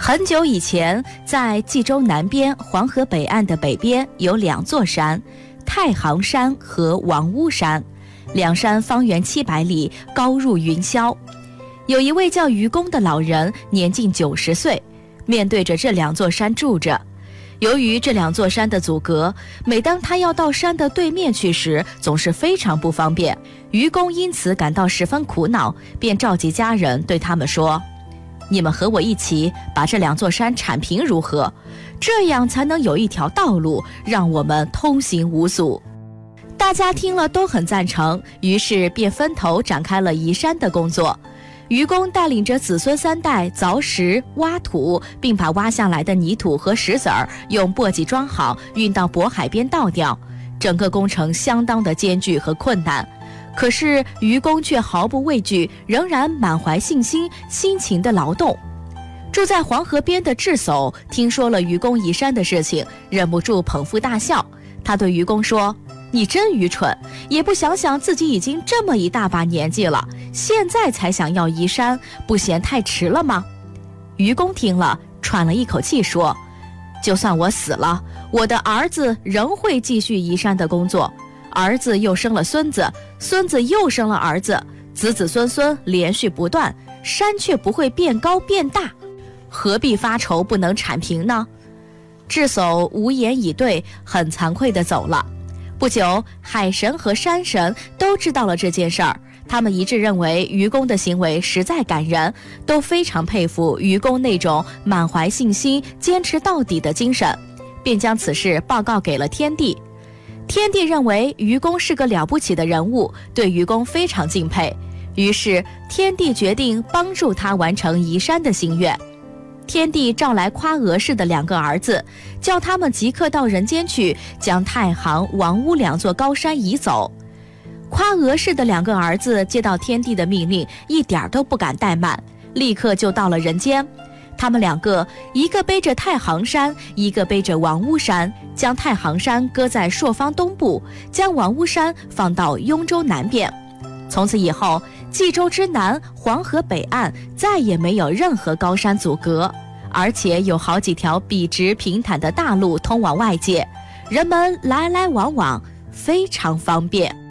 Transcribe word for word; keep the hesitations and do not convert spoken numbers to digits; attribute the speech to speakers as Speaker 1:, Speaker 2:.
Speaker 1: 很久以前，在冀州南边黄河北岸的北边有两座山，太行山和王屋山，两山方圆七百里，高入云霄。有一位叫愚公的老人，年近九十岁，面对着这两座山住着。由于这两座山的阻隔，每当他要到山的对面去时，总是非常不方便。愚公因此感到十分苦恼，便召集家人对他们说：你们和我一起把这两座山铲平如何？这样才能有一条道路，让我们通行无阻。大家听了都很赞成，于是便分头展开了移山的工作。愚公带领着子孙三代凿石挖土，并把挖下来的泥土和石子儿用簸箕装好，运到渤海边倒掉。整个工程相当的艰巨和困难，可是愚公却毫不畏惧，仍然满怀信心，辛勤的劳动。住在黄河边的智叟听说了愚公移山的事情，忍不住捧腹大笑。他对愚公说：你真愚蠢，也不想想自己已经这么一大把年纪了，现在才想要移山，不嫌太迟了吗？愚公听了，喘了一口气说：就算我死了，我的儿子仍会继续移山的工作，儿子又生了孙子，孙子又生了儿子，子子孙孙连续不断，山却不会变高变大，何必发愁不能铲平呢？智叟无言以对，很惭愧地走了。不久，海神和山神都知道了这件事儿，他们一致认为愚公的行为实在感人，都非常佩服愚公那种满怀信心、坚持到底的精神，便将此事报告给了天帝。天帝认为愚公是个了不起的人物，对愚公非常敬佩，于是天帝决定帮助他完成移山的心愿。天帝召来夸娥氏的两个儿子，叫他们即刻到人间去，将太行、王屋两座高山移走。夸娥氏的两个儿子接到天帝的命令，一点都不敢怠慢，立刻就到了人间。他们两个，一个背着太行山，一个背着王屋山，将太行山搁在朔方东部，将王屋山放到雍州南边。从此以后，冀州之南黄河北岸再也没有任何高山阻隔，而且有好几条笔直平坦的大路通往外界，人们来来往往，非常方便。